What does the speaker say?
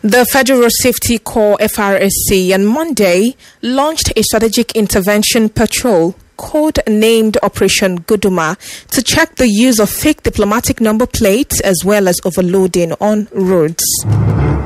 The Federal Road Safety Corps FRSC on Monday launched a strategic intervention patrol code-named Operation Guduma to check the use of fake diplomatic number plates as well as overloading on roads.